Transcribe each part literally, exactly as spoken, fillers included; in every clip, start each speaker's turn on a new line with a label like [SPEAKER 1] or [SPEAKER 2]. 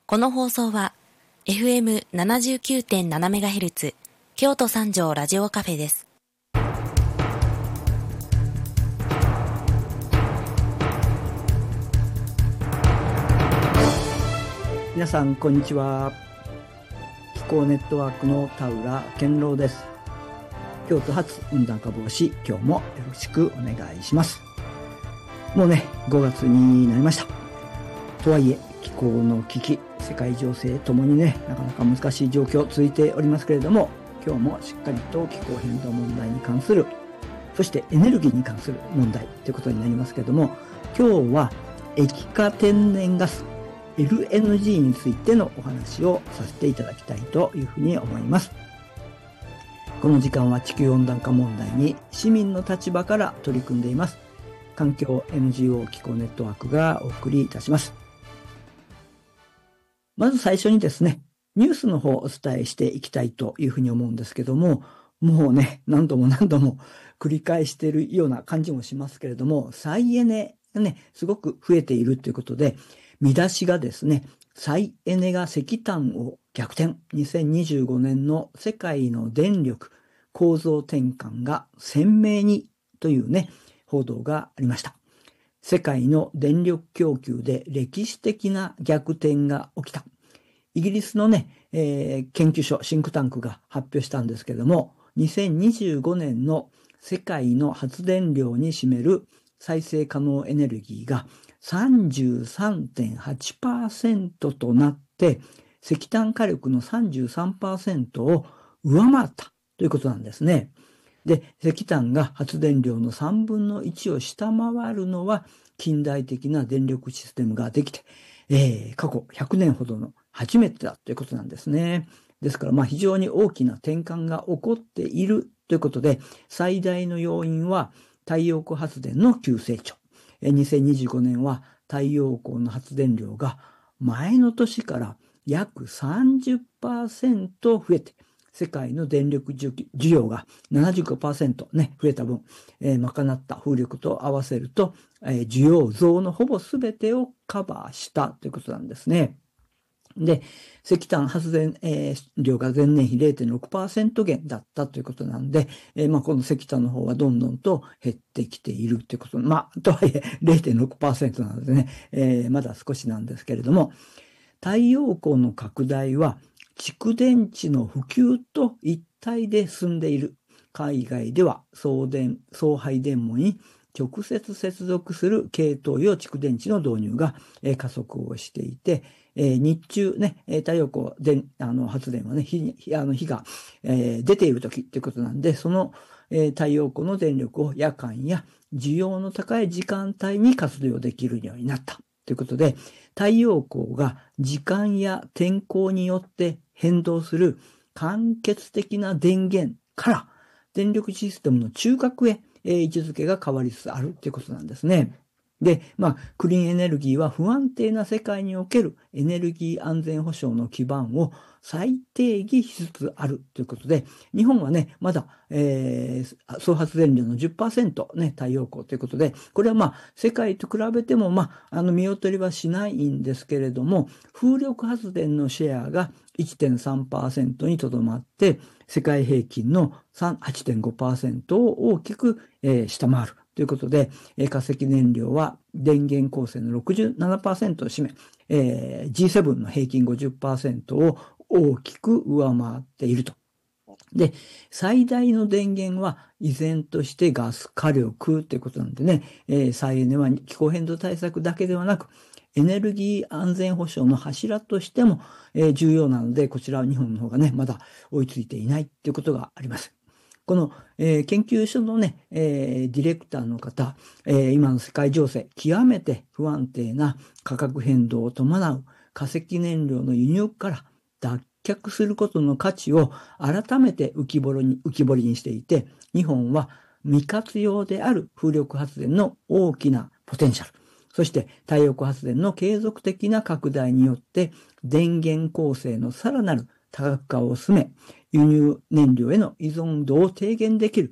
[SPEAKER 1] この放送は エフエムななじゅうきゅうてんななメガヘルツ 京都三条ラジオカフェです。
[SPEAKER 2] 皆さんこんにちは。気候ネットワークの田浦健郎です。京都発温暖化防止、今日もよろしくお願いします。もうねごがつになりました。とはいえ気候の危機、世界情勢ともにねなかなか難しい状況続いておりますけれども、今日もしっかりと気候変動問題に関する、そしてエネルギーに関する問題ということになりますけれども、今日は液化天然ガス エルエヌジー についてのお話をさせていただきたいというふうに思います。この時間は地球温暖化問題に市民の立場から取り組んでいます環境 エヌジーオー 気候ネットワークがお送りいたします。まず最初にですね、ニュースの方をお伝えしていきたいというふうに思うんですけども、もうね、何度も何度も繰り返しているような感じもしますけれども、再エネがね、すごく増えているということで、見出しがですね、再エネが石炭を逆転。にせんにじゅうごねんの世界の電力構造転換が鮮明にというね、報道がありました。世界の電力供給で歴史的な逆転が起きた。イギリスのね、えー、研究所、シンクタンクが発表したんですけれども、にせんにじゅうごねんの世界の発電量に占める再生可能エネルギーが さんじゅうさんてんはちパーセント となって、石炭火力の さんじゅうさんパーセント を上回ったということなんですね。で、石炭が発電量のさんぶんのいちを下回るのは近代的な電力システムができて、えー、過去ひゃくねんほどの初めてだということなんですね。ですからまあ非常に大きな転換が起こっているということで、最大の要因は太陽光発電の急成長。にせんにじゅうごねんは太陽光の発電量が前の年から約 さんじゅっパーセント 増えて、世界の電力需要が ななじゅうごパーセント ね、増えた分、えー、賄った風力と合わせると、えー、需要増のほぼ全てをカバーしたということなんですね。で、石炭発電、えー、量が前年比 れいてんろくパーセント 減だったということなんで、えー、まあこの石炭の方はどんどんと減ってきているということ。まあ、とはいえ れいてんろくパーセント なのでね、えー、まだ少しなんですけれども、太陽光の拡大は蓄電池の普及と一体で進んでいる。海外では送電、送配電網に直接接続する系統用蓄電池の導入が加速をしていて、日中ね、太陽光であの発電はね、火、あの火が出ている時っていうことなんで、その太陽光の電力を夜間や需要の高い時間帯に活用できるようになった。ということで、太陽光が時間や天候によって変動する間欠的な電源から電力システムの中核へ位置づけが変わりつつあるということなんですね。で、まあ、クリーンエネルギーは不安定な世界におけるエネルギー安全保障の基盤を再定義しつつあるということで、日本はね、まだ、えー、総発電量の じゅっパーセント ね、太陽光ということで、これはまあ、世界と比べても、まあ、あの、見劣りはしないんですけれども、風力発電のシェアが いってんさんパーセント にとどまって、世界平均の はちてんごパーセント を大きく、えー、下回る。ということで、化石燃料は電源構成の ろくじゅうななパーセント を占め、えー、ジーセブン の平均 ごじゅっパーセント を大きく上回っていると。で、最大の電源は依然としてガス火力ということなんでね、えー、再エネは気候変動対策だけではなく、エネルギー安全保障の柱としても、えー、重要なので、こちらは日本の方がね、まだ追いついていないということがあります。この、えー、研究所のね、えー、ディレクターの方、えー、今の世界情勢、極めて不安定な価格変動を伴う化石燃料の輸入から脱却することの価値を改めて浮き彫りに、浮き彫りにしていて、日本は未活用である風力発電の大きなポテンシャル、そして太陽光発電の継続的な拡大によって電源構成のさらなる多角化を進め、輸入燃料への依存度を低減できる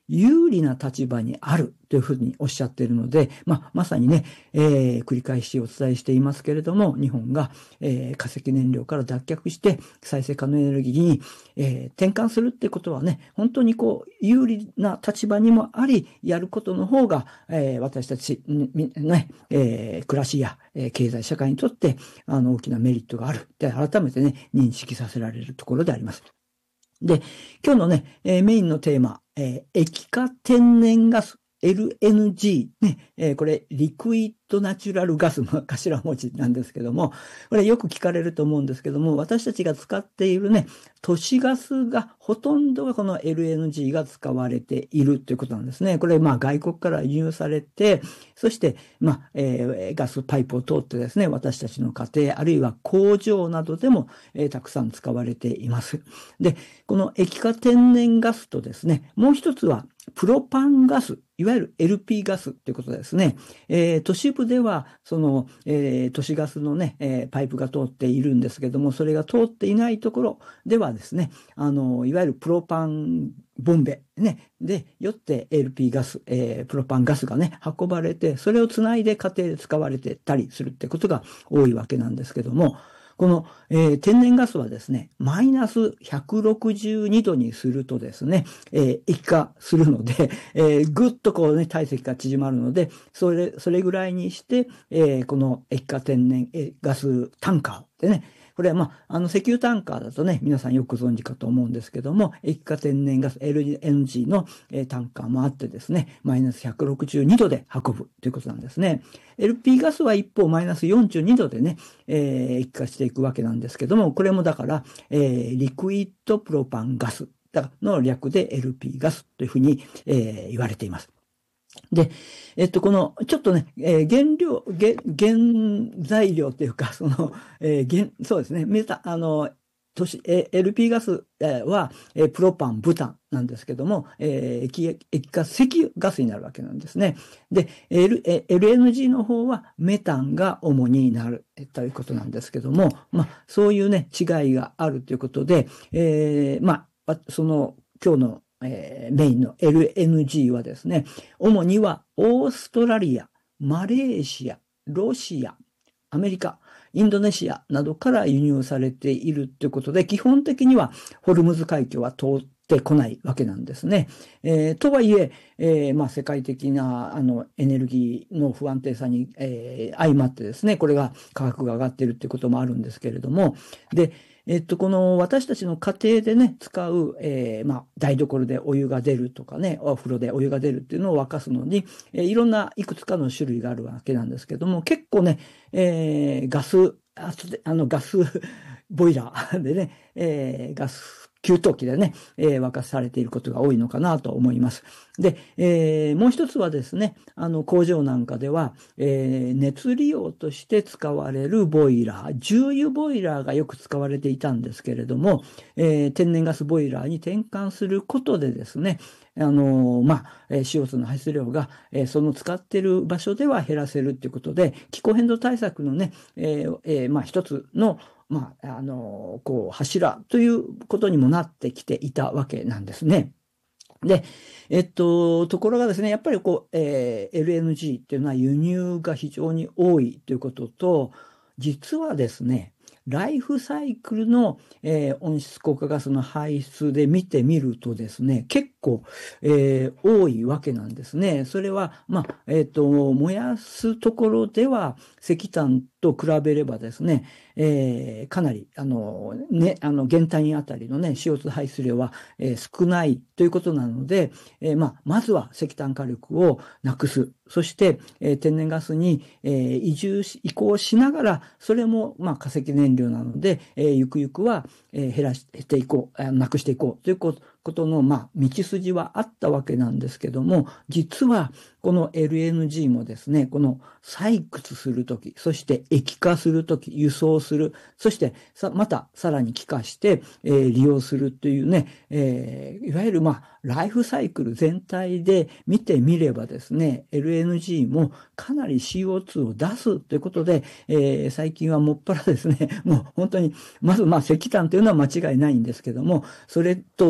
[SPEAKER 2] 有利な立場にあるというふうにおっしゃっているので、まあ、まさにね、えー、繰り返しお伝えしていますけれども、日本が、えー、化石燃料から脱却して再生可能エネルギーに、えー、転換するってことはね、本当にこう、有利な立場にもあり、やることの方が、えー、私たち、ね、えー、暮らしや、えー、経済社会にとって、あの、大きなメリットがあるって、改めてね、認識させられるところであります。で、今日のね、えー、メインのテーマ、えー、液化天然ガス、エルエヌジー、ね、えー、これ、リクイッドナチュラルガスの頭文字なんですけども、これよく聞かれると思うんですけども、私たちが使っているね、都市ガスが、ほとんどがこの エルエヌジー が使われているということなんですね。これ、まあ、外国から輸入されて、そして、まあ、えー、ガスパイプを通ってですね、私たちの家庭、あるいは工場などでも、えー、たくさん使われています。で、この液化天然ガスとですね、もう一つは、プロパンガス、いわゆる エルピー ガスということですね。えー、都市部では、その、えー、都市ガスのね、えー、パイプが通っているんですけども、それが通っていないところではですね、あの、いわゆるプロパンボンベ、ね、で、よって エルピー ガス、えー、プロパンガスがね、運ばれて、それをつないで家庭で使われてたりするってことが多いわけなんですけども、この、えー、天然ガスはですね、マイナスひゃくろくじゅうにどにするとですね、えー、液化するので、えー、ぐっとこうね、体積が縮まるので、それ、それぐらいにして、えー、この液化天然ガスタンカーでね、これはまあ、あの石油タンカーだとね、皆さんよく存知かと思うんですけども、液化天然ガス エルエヌジー の、えー、タンカーもあってですね、マイナスひゃくろくじゅうにどで運ぶということなんですね。エルピー ガスは一方マイナスよんじゅうにどでね、えー、液化していくわけなんですけども、これもだから、えー、リクイッドプロパンガスの略で エルピー ガスというふうに、えー、言われています。で、えっと、この、ちょっとね、えー、原料、原、原材料っていうか、その、えー、原、そうですね、メタ、あの、都市、えー、エルピー ガスは、えー、プロパン、ブタンなんですけども、えー、液、液化石油ガスになるわけなんですね。で、L、エルエヌジー の方はメタンが主になるということなんですけども、まあ、そういうね、違いがあるということで、えー、まあ、その、今日のえー、メインの エルエヌジー はですね、主にはオーストラリア、マレーシア、ロシア、アメリカ、インドネシアなどから輸入されているということで、基本的にはホルムズ海峡は通ってこないわけなんですね。えー、とはいえ、えー、まあ世界的なあのエネルギーの不安定さに、えー、相まってですね、これが価格が上がっているっていうこともあるんですけれども、で、えっと、この私たちの家庭でね、使う、えー、まあ、台所でお湯が出るとかね、お風呂でお湯が出るっていうのを沸かすのに、えー、いろんないくつかの種類があるわけなんですけども、結構ね、えー、ガス、ああの、ガスボイラーでね、えー、ガス、給湯器でね、えー、沸かされていることが多いのかなと思います。で、えー、もう一つはですね、あの、工場なんかでは、えー、熱利用として使われるボイラー、重油ボイラーがよく使われていたんですけれども、えー、天然ガスボイラーに転換することでですね、あのー、まあ、シーオーツー の排出量が、えー、その使っている場所では減らせるということで、気候変動対策のね、えーえー、まあ、一つのまあ、あの、こう、柱ということにもなってきていたわけなんですね。で、えっと、ところがですね、やっぱりこう、えー、エルエヌジー っていうのは輸入が非常に多いということと、実はですね、ライフサイクルの、えー、温室効果ガスの排出で見てみるとですね、結構、えー、多いわけなんですね。それは、まあ、えっと、燃やすところでは石炭と比べればですね、えー、かなり、あの、ね、あの、原単位あたりのね、シーオーツー 排出量は、えー、少ないということなので、えー、まあ、まずは石炭火力をなくす。そして、えー、天然ガスに、えー、移住し、移行しながら、それも、まあ、化石燃料なので、えー、ゆくゆくは、えー、減らしていこう、なくしていこうということことの、まあ、道筋はあったわけなんですけども、実は、この エルエヌジー もですね、この採掘するとき、そして液化するとき、輸送する、そしてさ、またさらに気化して、えー、利用するというね、えー、いわゆるまあ、ライフサイクル全体で見てみればですね、エルエヌジー もかなり シーオーツー を出すということで、えー、最近はもっぱらですね、もう本当に、まずまあ石炭というのは間違いないんですけども、それと同時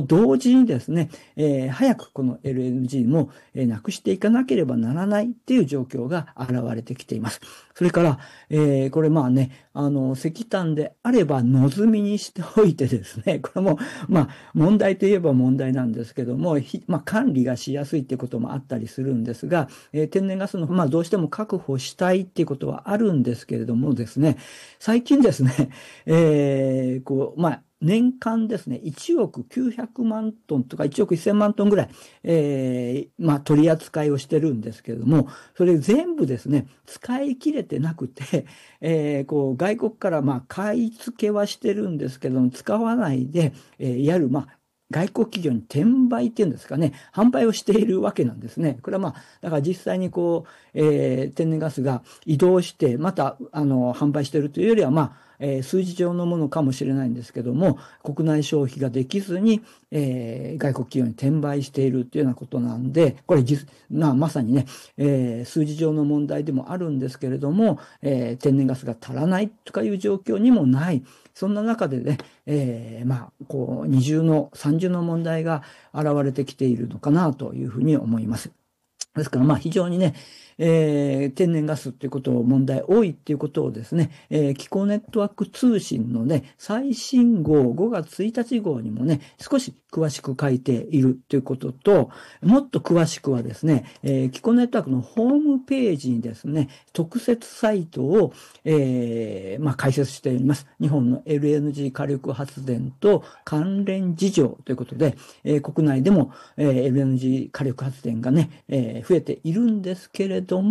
[SPEAKER 2] ちにですね、えー、早くこの エルエヌジー も、えー、なくしていかなければならないっていう状況が現れてきています。それから、えー、これまあね、あの、石炭であれば望みにしておいてですね、これも、まあ、問題といえば問題なんですけども、まあ、管理がしやすいっていうこともあったりするんですが、えー、天然ガスの、まあ、どうしても確保したいっていうことはあるんですけれどもですね、最近ですね、えー、こう、まあ、年間ですね、いちおくきゅうひゃくまんトンとかいちおくせんまんトンぐらい、えー、まあ、取り扱いをしてるんですけれども、それ全部ですね、使い切れてなくて、えー、こう、外国からまあ、買い付けはしてるんですけども、使わないで、えー、いわゆるまあ、外国企業に転売っていうんですかね、販売をしているわけなんですね。これはまあ、だから実際にこう、えー、天然ガスが移動して、また、あの、販売しているというよりは、まあ、えー、数字上のものかもしれないんですけども、国内消費ができずに、えー、外国企業に転売しているというようなことなんで、これ実、まあ、まさにね、えー、数字上の問題でもあるんですけれども、えー、天然ガスが足らないとかいう状況にもない。そんな中でね、えー、まあ、こう、二重の、三重の問題が現れてきているのかなというふうに思います。ですから、まあ非常にね、えー、天然ガスっていうことを問題多いっていうことをですね、えー、気候ネットワーク通信のね、最新号ごがつついたち号にもね、少し詳しく書いているということと、もっと詳しくはですね、えー、気候ネットワークのホームページにですね、特設サイトを、えー、まあ開設しております。日本の エルエヌジー 火力発電と関連事情ということで、えー、国内でも、えー、エルエヌジー 火力発電がね、えー増えているんですけれども、